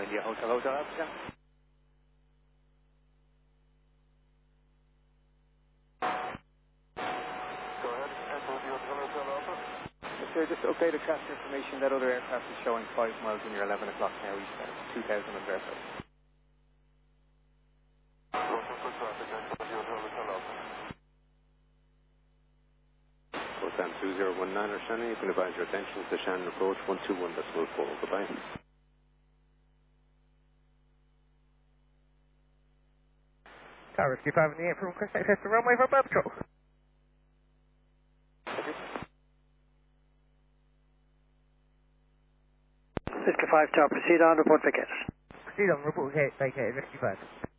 India Hotel Alpha. Go ahead, Echo India Hotel Alpha. Sir, just to update the traffic information, that other aircraft is showing 5 miles in your 11 o'clock now, east 2000 on verify. Roger for traffic, Echo India Hotel Alpha. Sam 2019 or Shannon, you can advise your attention to Shannon approach 121.4. Goodbye. Tower 258 from Chris access to runway for Bob Patrol. 55 Tower, proceed on, report vacated. Proceed on, report vacated, 55.